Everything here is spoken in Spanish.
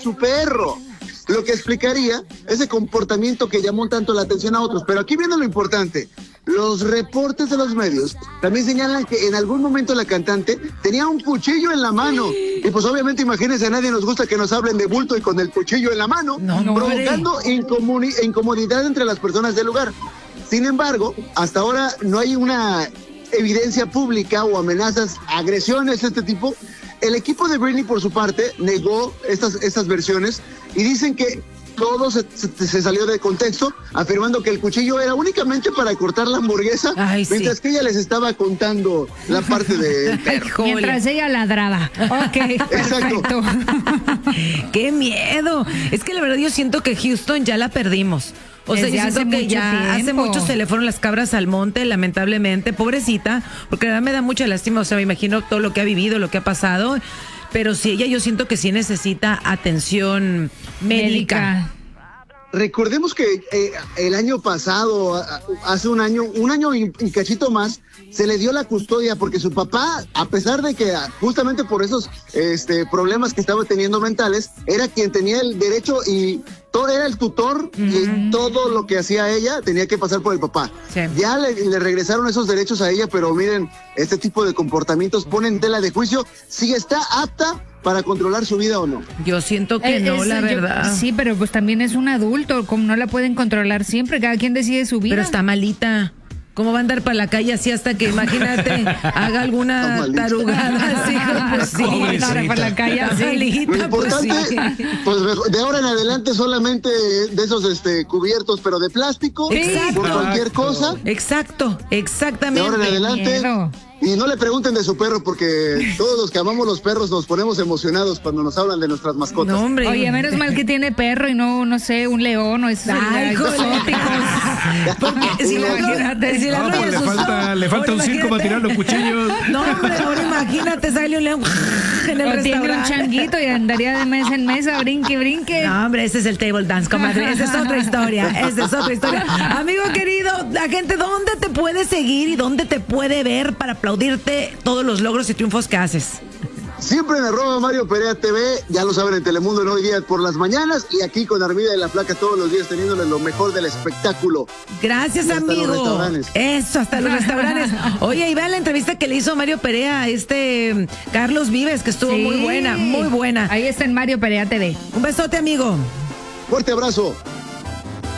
su perro, lo que explicaría ese comportamiento que llamó tanto la atención a otros. Pero aquí viene lo importante. Los reportes de los medios también señalan que en algún momento la cantante tenía un cuchillo en la mano. Y pues obviamente, imagínense, a nadie nos gusta que nos hablen de bulto y con el cuchillo en la mano, provocando incomodidad entre las personas del lugar. Sin embargo, hasta ahora no hay una evidencia pública o amenazas, agresiones de este tipo. El equipo de Britney, por su parte, negó estas versiones y dicen que todo se salió de contexto, afirmando que el cuchillo era únicamente para cortar la hamburguesa, mientras que ella les estaba contando la parte de perro. Mientras ella ladraba. Ok, perfecto. ¡Qué miedo! Es que la verdad yo siento que Houston ya la perdimos. O sea, yo siento que ya hace mucho se le fueron las cabras al monte, lamentablemente, pobrecita, porque la verdad me da mucha lástima, o sea, me imagino todo lo que ha vivido, lo que ha pasado, pero sí, ella yo siento que sí necesita atención médica. Recordemos que el año pasado, hace un año y cachito más, se le dio la custodia porque su papá, a pesar de que justamente por esos problemas que estaba teniendo mentales, era quien tenía el derecho y todo era el tutor, y todo lo que hacía ella tenía que pasar por el papá. Sí. Ya le regresaron esos derechos a ella, pero miren, este tipo de comportamientos ponen tela de juicio si está apta para controlar su vida o no. Yo siento que no, la verdad. Sí, pero pues también es un adulto, como no la pueden controlar siempre, cada quien decide su vida. Pero está malita. ¿Cómo va a andar para la calle así hasta que, imagínate, haga alguna tarugada así? Pues sí, para la calle así. Lo importante, pues de ahora en adelante solamente de esos cubiertos, pero de plástico, por cualquier cosa. Exacto, exactamente. De ahora en adelante. Y no le pregunten de su perro, porque todos los que amamos los perros nos ponemos emocionados cuando nos hablan de nuestras mascotas. No, hombre. Oye, menos mal que tiene perro y no sé, un león o esos exóticos. Porque si le falta un circo para tirar los cuchillos. No, hombre, ahora imagínate, sale un león en el restaurante. Tiene un changuito y andaría de mes en mes a brinque. No, hombre, ese es el table dance, comadre. Esa es otra historia. Amigo querido, la gente, ¿dónde te puede seguir y dónde te puede ver para aplaudirte todos los logros y triunfos que haces? Siempre en @Mario Perea TV, ya lo saben, en Telemundo en Hoy Día por las mañanas, y aquí con Armida de la Flaca todos los días teniéndoles lo mejor del espectáculo. Gracias, amigo. Los restaurantes. Eso, hasta los restaurantes. Oye, y vean la entrevista que le hizo Mario Perea a Carlos Vives, que estuvo muy buena, muy buena. Ahí está en Mario Perea TV. Un besote, amigo. Fuerte abrazo.